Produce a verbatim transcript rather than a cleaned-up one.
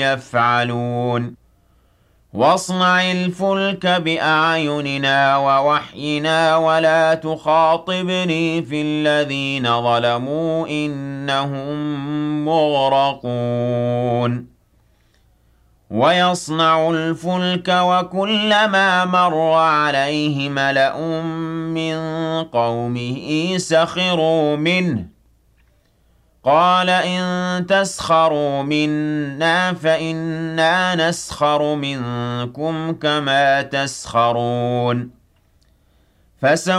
يفعلون واصنع الفلك بأعيننا ووحينا ولا تخاطبني في الذين ظلموا إنهم مغرقون ويصنع الفلك وكلما مر عليه ملأ من قومه سخروا منه قال إن تسخروا منا فإنا نسخر منكم كما تسخرون فسوف